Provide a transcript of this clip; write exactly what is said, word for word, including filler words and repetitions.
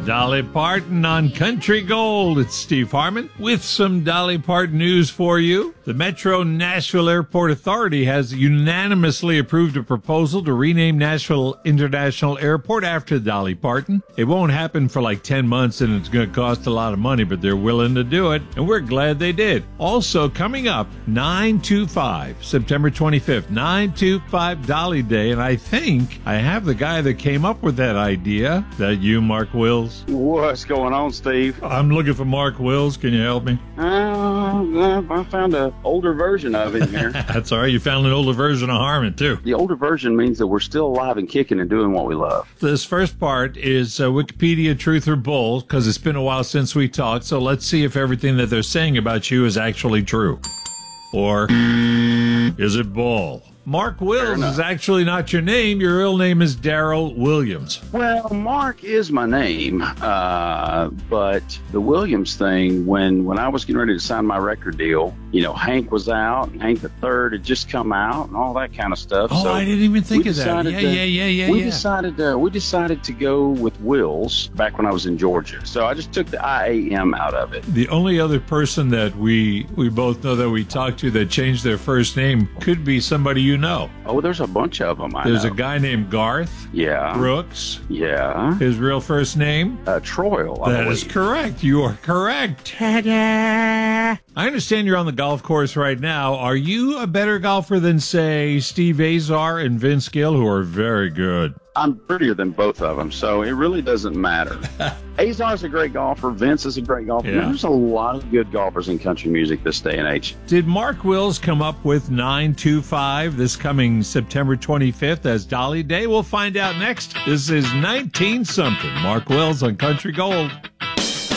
Dolly Parton on Country Gold. It's Steve Harmon with some Dolly Parton news for you. The Metro Nashville Airport Authority has unanimously approved a proposal to rename Nashville International Airport after Dolly Parton. It won't happen for like ten months and it's going to cost a lot of money, but they're willing to do it, and we're glad they did. Also, coming up, nine two five, September twenty-fifth, nine two five Dolly Day, and I think I have the guy that came up with that idea. That you, Mark Wills? What's going on, Steve? I'm looking for Mark Wills. Can you help me? Uh, I found an older version of him here. That's all right. You found an older version of Harmon, too. The older version means that we're still alive and kicking and doing what we love. This first part is uh, Wikipedia Truth or Bull, because it's been a while since we talked, so let's see if everything that they're saying about you is actually true. Or is it bull? Mark Wills is actually not your name. Your real name is Daryl Williams. Well, Mark is my name, uh, but the Williams thing, when, when I was getting ready to sign my record deal, you know, Hank was out, and Hank the Third had just come out, and all that kind of stuff. Oh, so I didn't even think of that. Yeah, to, yeah, yeah, yeah, we yeah. Decided to, we decided to go with Wills back when I was in Georgia. So I just took the I A M out of it. The only other person that we, we both know that we talked to that changed their first name could be somebody you know. Oh, there's a bunch of them, I There's know. a guy named Garth Yeah. Brooks. Yeah. His real first name? Uh, Troil, I That believe. is correct. You are correct. Ta-da! I understand you're on the golf course right now. Are you a better golfer than, say, Steve Azar and Vince Gill, who are very good? I'm prettier than both of them, so it really doesn't matter. Azar's a great golfer. Vince is a great golfer. Yeah. There's a lot of good golfers in country music this day and age. Did Mark Wills come up with nine two five this coming September twenty-fifth as Dolly Day? We'll find out next. This is nineteen something. Mark Wills on Country Gold.